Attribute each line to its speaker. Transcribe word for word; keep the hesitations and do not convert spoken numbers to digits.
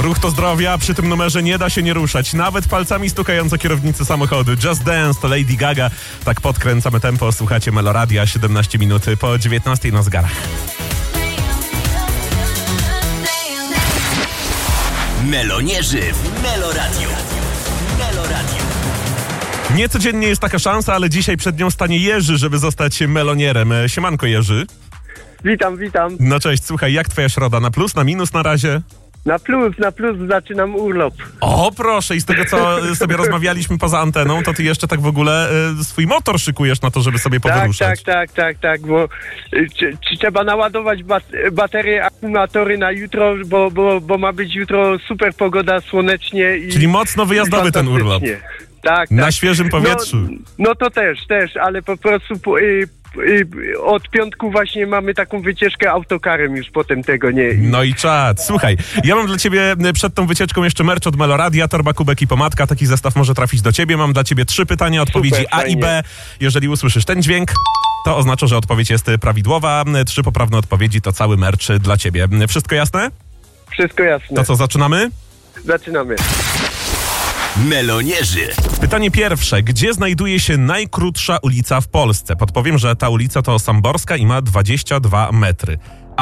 Speaker 1: Ruch to zdrowia, przy tym numerze nie da się nie ruszać. Nawet palcami stukając o kierownicy samochodu. Just Dance to Lady Gaga. Tak podkręcamy tempo. Słuchacie Meloradia, siedemnaście minut po dziewiętnastej na zegarach.
Speaker 2: Melonierzy w Meloradiu. Meloradiu.
Speaker 1: Niecodziennie jest taka szansa, ale dzisiaj przed nią stanie Jerzy, żeby zostać melonierem. Siemanko, Jerzy.
Speaker 3: Witam, witam.
Speaker 1: No cześć, słuchaj, jak twoja środa? Na plus, na minus na razie?
Speaker 3: Na plus, na plus zaczynam urlop.
Speaker 1: O, proszę, i z tego, co sobie rozmawialiśmy poza anteną, to ty jeszcze tak w ogóle y, swój motor szykujesz na to, żeby sobie
Speaker 3: Tak,
Speaker 1: powyruszać.
Speaker 3: tak, tak, tak, tak, bo y, czy, czy trzeba naładować bat- baterie, akumulatory na jutro, bo, bo, bo ma być jutro super pogoda, słonecznie i...
Speaker 1: Czyli mocno wyjazdowy ten urlop.
Speaker 3: fantastycznie. Tak,
Speaker 1: Na
Speaker 3: tak.
Speaker 1: świeżym powietrzu.
Speaker 3: No, no to też, też, ale po prostu po, y, y, od piątku właśnie mamy taką wycieczkę autokarem, już potem tego nie...
Speaker 1: No i czad. Słuchaj, ja mam dla ciebie przed tą wycieczką jeszcze merch od Meloradia, torba, kubek i pomadka. Taki zestaw może trafić do ciebie. Mam dla ciebie trzy pytania, odpowiedzi
Speaker 3: Super,
Speaker 1: A i B.
Speaker 3: fajnie.
Speaker 1: Jeżeli usłyszysz ten dźwięk, to oznacza, że odpowiedź jest prawidłowa. Trzy poprawne odpowiedzi to cały merch dla ciebie. Wszystko jasne?
Speaker 3: Wszystko jasne.
Speaker 1: To co, zaczynamy?
Speaker 3: Zaczynamy.
Speaker 2: Melonierzy.
Speaker 1: Pytanie pierwsze. Gdzie znajduje się najkrótsza ulica w Polsce? Podpowiem, że ta ulica to Samborska i ma dwadzieścia dwa metry.